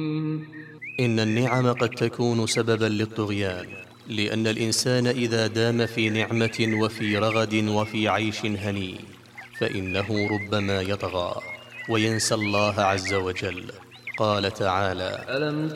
إن النعم قد تكون سببا للطغيان، لأن الإنسان إذا دام في نعمة وفي رغد وفي عيش هني فإنه ربما يطغى وينسى الله عز وجل. قال تعالى: